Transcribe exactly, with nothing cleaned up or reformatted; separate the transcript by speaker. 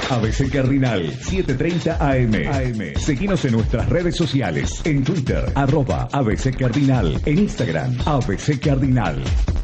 Speaker 1: A B C Cardinal, siete treinta A M. Seguinos en nuestras redes sociales. En Twitter, arroba A B C Cardinal. En Instagram, A B C Cardinal.